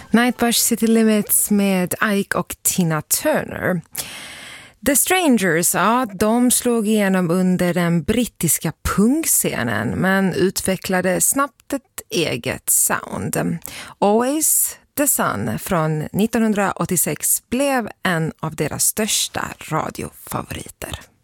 Nightbush City Limits med Ike och Tina Turner. The Strangers, ja, de slog igenom under den brittiska punkscenen men utvecklade snabbt ett eget sound. Always the Sun från 1986 blev en av deras största radiofavoriter.